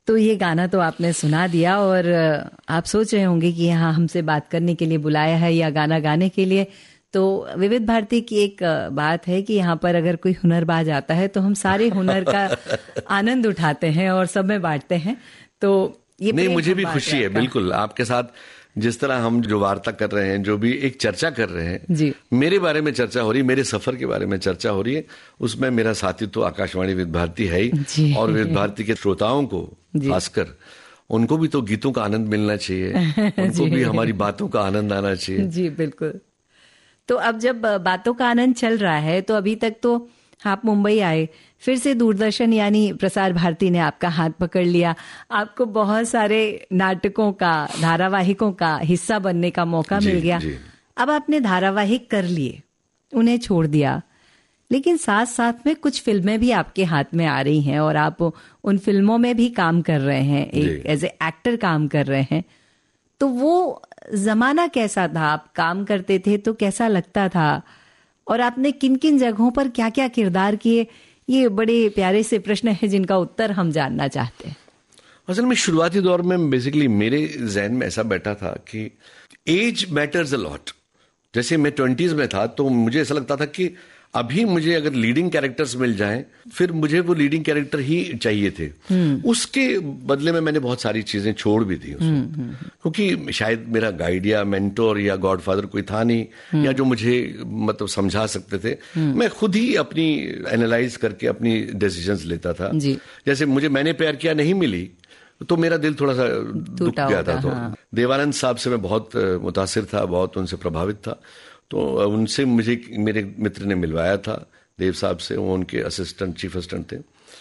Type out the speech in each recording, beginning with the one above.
तो ये गाना तो आपने सुना दिया और आप सोच रहे होंगे कि यहाँ हमसे बात करने के लिए बुलाया है या गाना गाने के लिए। तो विविध भारती की एक बात है कि यहाँ पर अगर कोई हुनरबाज आता है तो हम सारे हुनर का आनंद उठाते हैं और सब में बांटते हैं। तो ये नहीं, मुझे भी खुशी है बिल्कुल आपके साथ, जिस तरह हम जो वार्ता कर रहे हैं, जो भी एक चर्चा कर रहे हैं जी। मेरे बारे में चर्चा हो रही है, मेरे सफर के बारे में चर्चा हो रही है, उसमें मेरा साथी तो आकाशवाणी विविध भारती है ही, और विविध भारती के श्रोताओं को खासकर उनको भी तो गीतों का आनंद मिलना चाहिए, उनको भी हमारी बातों का आनंद आना चाहिए। जी बिल्कुल। तो अब जब बातों का आनंद चल रहा है तो अभी तक तो आप मुंबई आए, फिर से दूरदर्शन यानी प्रसार भारती ने आपका हाथ पकड़ लिया, आपको बहुत सारे नाटकों का, धारावाहिकों का हिस्सा बनने का मौका मिल गया। अब आपने धारावाहिक कर लिए, उन्हें छोड़ दिया, लेकिन साथ साथ में कुछ फिल्में भी आपके हाथ में आ रही हैं और आप उन फिल्मों में भी काम कर रहे हैं, एक एज ए एक्टर काम कर रहे हैं। तो वो जमाना कैसा था? आप काम करते थे तो कैसा लगता था, और आपने किन किन जगहों पर क्या क्या किरदार किए? ये बड़े प्यारे से प्रश्न है जिनका उत्तर हम जानना चाहते हैं। असल में शुरुआती दौर में बेसिकली मेरे जहन में ऐसा बैठा था कि एज मैटर्स अ लॉट। जैसे मैं 20s में था तो मुझे ऐसा लगता था कि अभी मुझे अगर लीडिंग कैरेक्टर्स मिल जाएं, फिर मुझे वो लीडिंग कैरेक्टर ही चाहिए थे। उसके बदले में मैंने बहुत सारी चीजें छोड़ भी दी क्योंकि शायद मेरा गाइड या मेंटोर या गॉडफादर कोई था नहीं, या जो मुझे मतलब समझा सकते थे। मैं खुद ही अपनी एनालाइज करके अपनी डिसीजंस लेता था। जैसे मुझे मैंने प्यार किया नहीं मिली तो मेरा दिल थोड़ा सा दुख गया था। तो देवानंद साहब से मैं बहुत मुतासिर था, बहुत उनसे प्रभावित था। तो उनसे मुझे मेरे मित्र ने मिलवाया था, देव साहब से, वो उनके असिस्टेंट, चीफ असिस्टेंट थे।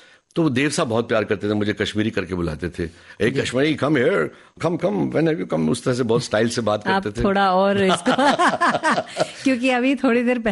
तो देव साहब बहुत प्यार करते थे, मुझे कश्मीरी करके बुलाते थे, ए Kashmiri come here, come when are you come, उस तरह से बहुत स्टाइल से बात करते थे। थोड़ा और इसको क्योंकि अभी थोड़ी देर